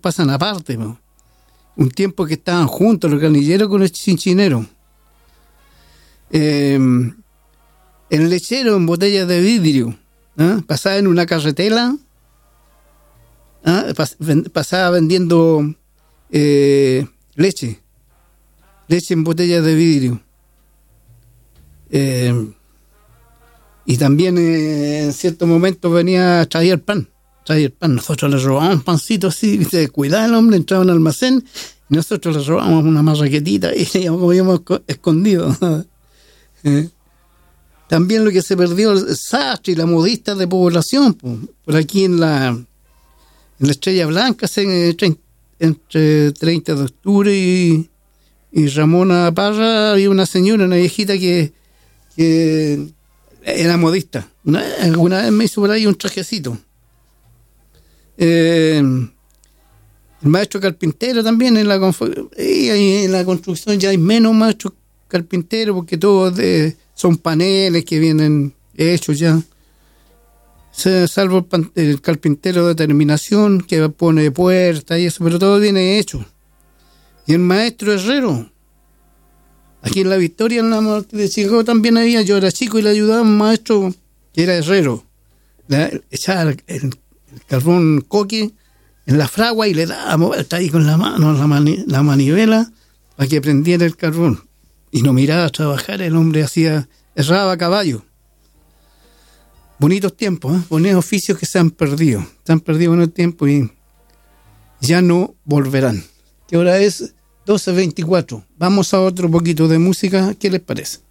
pasan aparte, po. Un tiempo que estaban juntos los canilleros con los chinchineros. El lechero en botellas de vidrio, pasaba en una carretela, pasaba vendiendo leche en botellas de vidrio. Y también en cierto momento venía a traer pan. Nosotros le robábamos pancito así, se cuidaba el hombre, entraba en un almacén y nosotros le robábamos una marraquetita y comíamos escondido. También lo que se perdió el sastre y la modista de población, por aquí en la Estrella Blanca, entre 30 de octubre y Ramona Parra, había una señora, una viejita que era modista. Alguna vez me hizo por ahí un trajecito. El maestro carpintero también en la construcción ya hay menos maestros carpinteros porque todos son paneles que vienen hechos ya, salvo el carpintero de terminación que pone puertas y eso, pero todo viene hecho. Y el maestro herrero, aquí en La Victoria, en la Norte de Chicago también había, yo era chico y le ayudaba a un maestro que era herrero, echaba el carbón coque en la fragua y le daba vuelta ahí con la mano, la manivela, para que prendiera el carbón. Y no miraba a trabajar, el hombre erraba a caballo. Bonitos tiempos, bonitos oficios que se han perdido en el tiempo y ya no volverán. ¿Qué hora es? 12:24. Vamos a otro poquito de música, ¿qué les parece?